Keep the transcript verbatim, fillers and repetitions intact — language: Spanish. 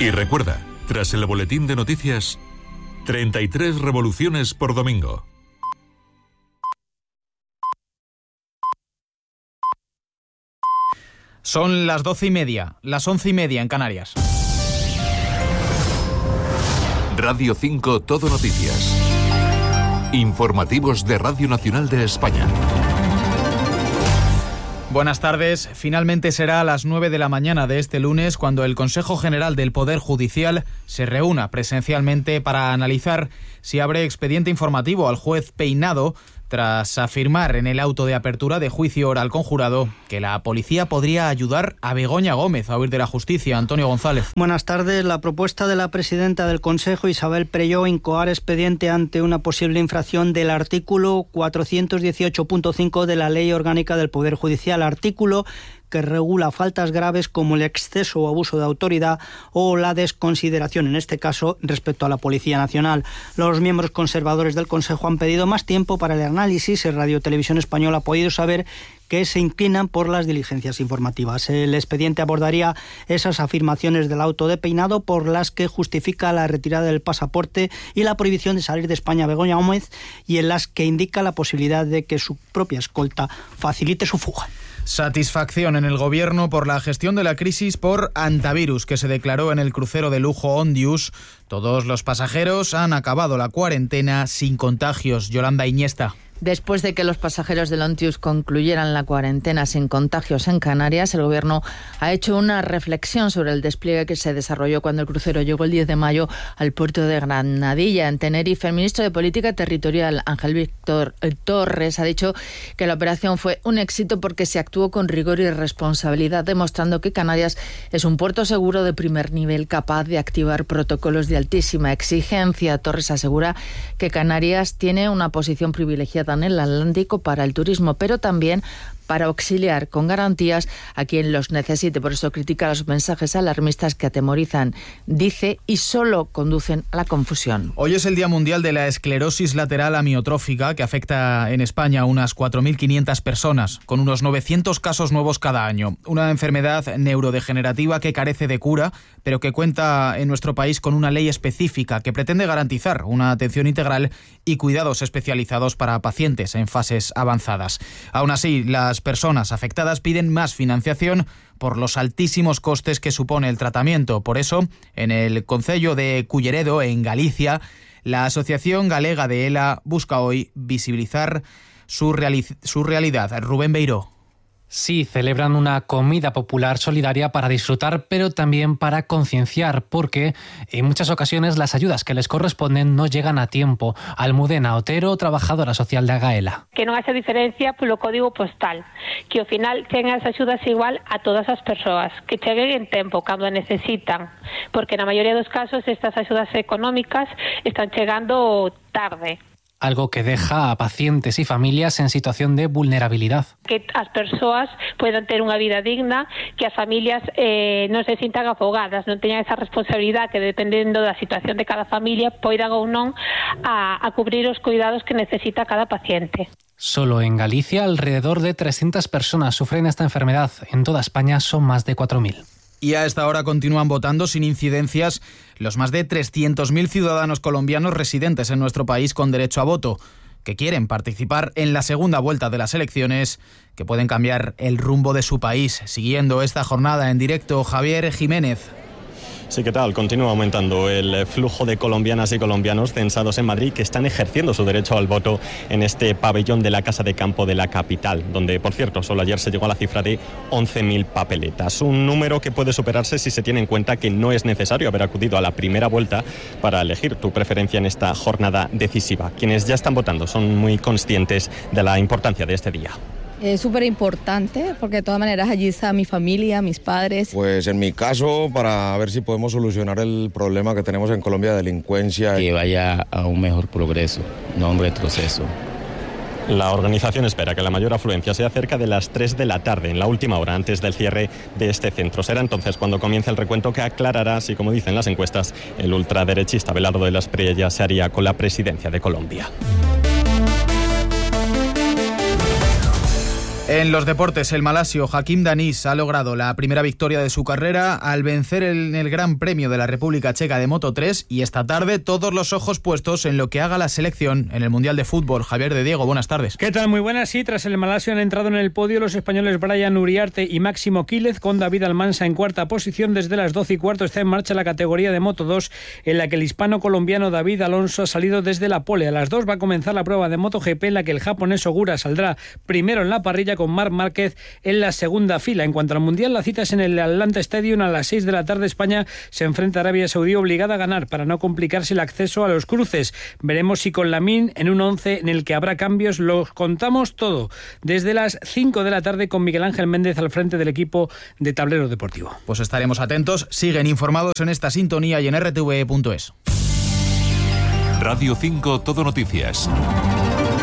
Y recuerda, tras el boletín de noticias, treinta y tres revoluciones por domingo. Son las doce y media, las once y media en Canarias. Radio cinco Todo Noticias. Informativos de Radio Nacional de España. Buenas tardes. Finalmente será a las nueve de la mañana de este lunes cuando el Consejo General del Poder Judicial se reúna presencialmente para analizar si abre expediente informativo al juez Peinado tras afirmar en el auto de apertura de juicio oral conjurado que la policía podría ayudar a Begoña Gómez a huir de la justicia. Antonio González. Buenas tardes. La propuesta de la presidenta del Consejo, Isabel Prelló, incoar expediente ante una posible infracción del artículo cuatrocientos dieciocho punto cinco de la Ley Orgánica del Poder Judicial, artículo que regula faltas graves como el exceso o abuso de autoridad o la desconsideración, en este caso, respecto a la Policía Nacional. Los miembros conservadores del Consejo han pedido más tiempo para el análisis y Radio Televisión Española ha podido saber que se inclinan por las diligencias informativas. El expediente abordaría esas afirmaciones del auto de Peinado por las que justifica la retirada del pasaporte y la prohibición de salir de España a Begoña Gómez y en las que indica la posibilidad de que su propia escolta facilite su fuga. Satisfacción en el Gobierno por la gestión de la crisis por antivirus que se declaró en el crucero de lujo Ondius. Todos los pasajeros han acabado la cuarentena sin contagios. Yolanda Iñesta. Después de que los pasajeros del Ontius concluyeran la cuarentena sin contagios en Canarias, el Gobierno ha hecho una reflexión sobre el despliegue que se desarrolló cuando el crucero llegó el diez de mayo al puerto de Granadilla, en Tenerife. El ministro de Política Territorial, Ángel Víctor Torres, ha dicho que la operación fue un éxito porque se actuó con rigor y responsabilidad, demostrando que Canarias es un puerto seguro de primer nivel capaz de activar protocolos de altísima exigencia. Torres asegura que Canarias tiene una posición privilegiada en el Atlántico para el turismo, pero también para auxiliar con garantías a quien los necesite. Por eso critica los mensajes alarmistas que atemorizan, dice, y solo conducen a la confusión. Hoy es el Día Mundial de la Esclerosis Lateral Amiotrófica, que afecta en España a unas cuatro mil quinientas personas, con unos novecientos casos nuevos cada año. Una enfermedad neurodegenerativa que carece de cura, pero que cuenta en nuestro país con una ley específica que pretende garantizar una atención integral y cuidados especializados para pacientes en fases avanzadas. Aún así, las personas afectadas piden más financiación por los altísimos costes que supone el tratamiento. Por eso, en el concello de Culleredo, en Galicia, la Asociación Galega de ELA busca hoy visibilizar su, reali- su realidad. Rubén Beiró. Sí, celebran una comida popular solidaria para disfrutar, pero también para concienciar, porque en muchas ocasiones las ayudas que les corresponden no llegan a tiempo. Almudena Otero, trabajadora social de Agaela. Que non hace diferencia polo código postal, que ao final cheguen as axudas igual a todas as persoas, que cheguen en tempo cando necesitan, porque na maioría dos casos estas axudas económicas están chegando tarde. Algo que deja a pacientes y familias en situación de vulnerabilidad. Que as persoas puedan ter unha vida digna, que as familias eh, non se sintan afogadas, non teñan esa responsabilidad que, dependendo da situación de cada familia, poidan ou non a, a cubrir os cuidados que necesita cada paciente. Solo en Galicia, alrededor de trescientas personas sufren esta enfermedad. En toda España son más de cuatro mil. Y a esta hora continúan votando sin incidencias los más de trescientos mil ciudadanos colombianos residentes en nuestro país con derecho a voto, que quieren participar en la segunda vuelta de las elecciones que pueden cambiar el rumbo de su país. Siguiendo esta jornada en directo, Javier Jiménez. Sí, ¿qué tal? Continúa aumentando el flujo de colombianas y colombianos censados en Madrid que están ejerciendo su derecho al voto en este pabellón de la Casa de Campo de la capital, donde, por cierto, solo ayer se llegó a la cifra de once mil papeletas. Un número que puede superarse si se tiene en cuenta que no es necesario haber acudido a la primera vuelta para elegir tu preferencia en esta jornada decisiva. Quienes ya están votando son muy conscientes de la importancia de este día. Es súper importante porque de todas maneras allí está mi familia, mis padres. Pues en mi caso, para ver si podemos solucionar el problema que tenemos en Colombia de delincuencia. Que vaya a un mejor progreso, no a un retroceso. La organización espera que la mayor afluencia sea cerca de las tres de la tarde, en la última hora antes del cierre de este centro. Será entonces cuando comience el recuento que aclarará si, como dicen las encuestas, el ultraderechista Abelardo de la Espriella se haría con la presidencia de Colombia. En los deportes, el malasio Hakim Danis ha logrado la primera victoria de su carrera al vencer en el Gran Premio de la República Checa de Moto tres, y esta tarde todos los ojos puestos en lo que haga la selección en el Mundial de Fútbol. Javier de Diego, buenas tardes. ¿Qué tal? Muy buenas. Sí, tras el malasio han entrado en el podio los españoles Brian Uriarte y Máximo Quílez, con David Almansa en cuarta posición. Desde las doce y cuarto está en marcha la categoría de Moto dos, en la que el hispano-colombiano David Alonso ha salido desde la pole. A las dos va a comenzar la prueba de MotoGP, en la que el japonés Ogura saldrá primero en la parrilla, con Marc Márquez en la segunda fila. En cuanto al Mundial, la cita es en el Atlanta Stadium a las seis de la tarde. España se enfrenta a Arabia Saudí, obligada a ganar para no complicarse el acceso a los cruces. Veremos si con Lamine en un once en el que habrá cambios. Los contamos todo desde las cinco de la tarde, con Miguel Ángel Méndez al frente del equipo de Tablero Deportivo. Pues estaremos atentos. Siguen informados en esta sintonía y en r t v e punto es. Radio cinco Todo Noticias.